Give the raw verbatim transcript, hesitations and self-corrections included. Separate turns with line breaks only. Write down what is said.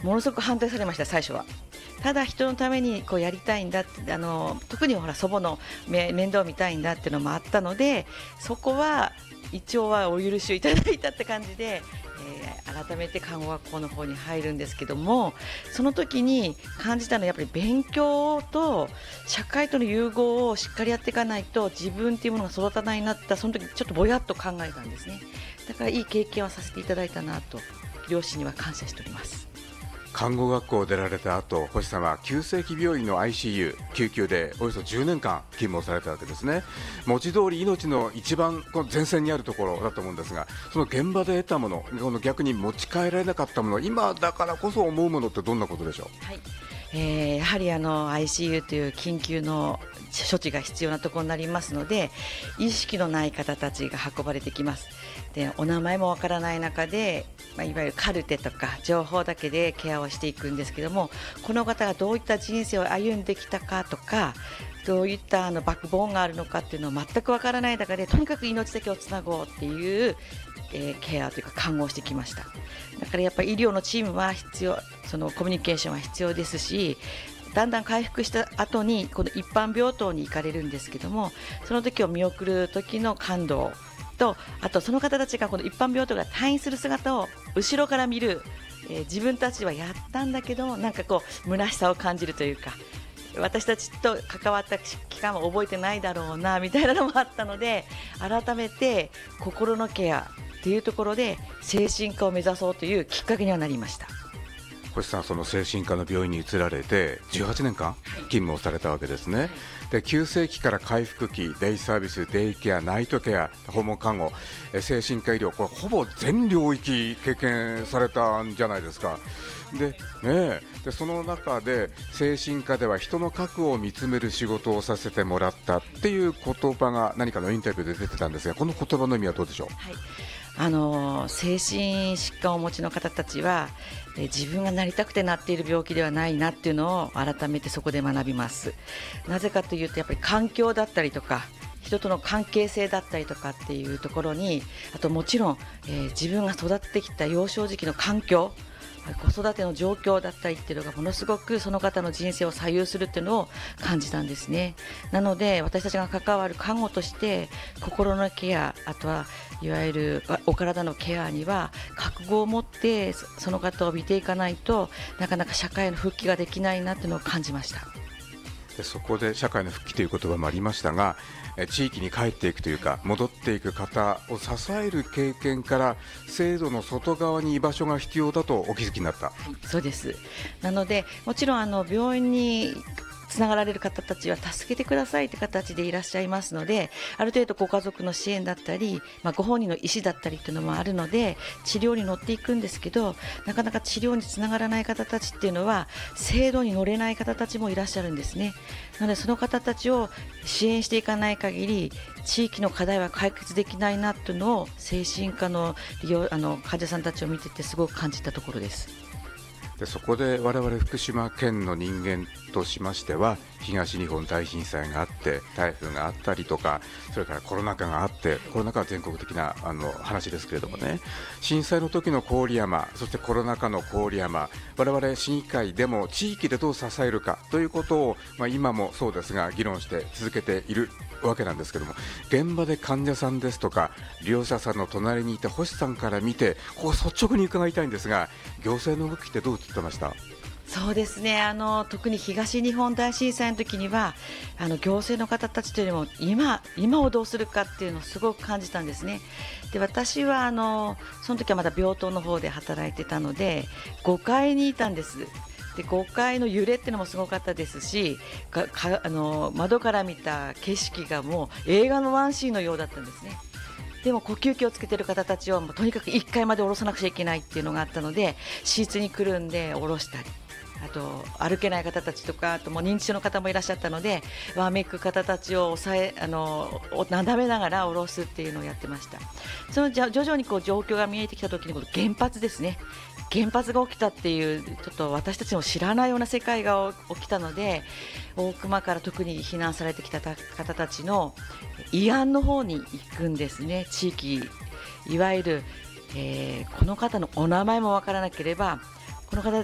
ものすごく反対されました、最初は。ただ人のためにこうやりたいんだって、あの特にほら祖母のめ面倒を見たいんだっていうのもあったので、そこは一応はお許しをいただいたって感じで、えー改めて看護学校の方に入るんですけども、その時に感じたのはやっぱり勉強と社会との融合をしっかりやっていかないと自分っていうものが育たないなって、その時ちょっとぼやっと考えたんですね。だからいい経験をさせていただいたなと、両親には感謝しております。
看護学校を出られた後、星さんは急性期病院の アイシーユー 救急でおよそじゅうねんかん勤務をされたわけですね。文字通り命の一番この前線にあるところだと思うんですが、その現場で得たもの、この逆に持ち帰られなかったもの、今だからこそ思うものってどんなことでしょう。
はい、えーやはりあの アイシーユー という緊急の処置が必要なところになりますので、意識のない方たちが運ばれてきます。で、お名前もわからない中で、まあ、いわゆるカルテとか情報だけでケアをしていくんですけども、この方がどういった人生を歩んできたかとか、どういったあのバックボーンがあるのかっていうのを全くわからない中で、とにかく命だけをつなごうっていう、えーケアというか看護をしてきました。だからやっぱり医療のチームは必要、そのコミュニケーションは必要ですし、だんだん回復した後にこの一般病棟に行かれるんですけども、その時を見送る時の感動と、あとその方たちがこの一般病棟が退院する姿を後ろから見る、えー自分たちはやったんだけど、なんかこう虚しさを感じるというか、私たちと関わった期間は覚えてないだろうなみたいなのもあったので、改めて心のケアっていうところで精神科を目指そうというきっかけにはなりました。
星さん、その精神科の病院に移られてじゅうはちねんかん勤務をされたわけですね。で、急性期から回復期、デイサービス、デイケア、ナイトケア、訪問看護、え精神科医療、これほぼ全領域経験されたんじゃないですか。で、ねえ、でその中で精神科では人の核を見つめる仕事をさせてもらったっていう言葉が何かのインタビューで出てたんですが、この言葉の意味はどうでしょう。
はい、あの精神疾患をお持ちの方たちは、え自分がなりたくてなっている病気ではないなっていうのを改めてそこで学びます。なぜかというと、やっぱり環境だったりとか人との関係性だったりとかっていうところに、あともちろん、えー自分が育ってきた幼少時期の環境、子育ての状況だったりっていうのがものすごくその方の人生を左右するっていうのを感じたんですね。なので私たちが関わる看護として心のケア、あとはいわゆるお体のケアには覚悟を持ってそその方を見ていかないと、なかなか社会の復帰ができないなっていうのを感じました。
でそこで社会の復帰という言葉もありましたが、え地域に帰っていくというか戻っていく方を支える経験から、制度の外側に居場所が必要だとお気づきになった。
そうです。なのでもちろんあの病院につながられる方たちは助けてくださいって形でいらっしゃいますので、ある程度ご家族の支援だったり、まあ、ご本人の意思だったりっていうのもあるので治療に乗っていくんですけど、なかなか治療につながらない方たちっていうのは制度に乗れない方たちもいらっしゃるんですね。なのでその方たちを支援していかない限り地域の課題は解決できないなっていうのを精神科の利用あの患者さんたちを見ててすごく感じたところです。
でそこで我々福島県の人間としましては、東日本大震災があって台風があったりとか、それからコロナ禍があって、コロナ禍は全国的なあの話ですけれどもね、震災の時の郡山、そしてコロナ禍の郡山、我々市議会でも地域でどう支えるかということを、まあ、今もそうですが議論して続けているわけなんですけども、現場で患者さんですとか利用者さんの隣にいて星さんから見て、ここ率直に伺いたいんですが、行政の動きってどう映ってました？
そうですね、あの特に東日本大震災の時にはあの行政の方たちというよりも今今をどうするかっていうのをすごく感じたんですね。で私はあのその時はまだ病棟の方で働いてたのでごかいにいたんです。でごかいの揺れっていうのもすごかったですし、かかあの窓から見た景色がもう映画のワンシーンのようだったんですね。でも呼吸器をつけている方たちをもうとにかくいっかいまで下ろさなくちゃいけないっていうのがあったので、シーツにくるんで下ろしたり、あと歩けない方たちとか、あともう認知症の方もいらっしゃったのでわめく方たちを抑えあのなだめながら下ろすっていうのをやってました。そのじゃ徐々にこう状況が見えてきた時にこの原発ですね、原発が起きたっていうちょっと私たちも知らないような世界が起きたので、大熊から特に避難されてきた方たちの慰安の方に行くんですね。地域いわゆる、えーこの方のお名前もわからなければこの方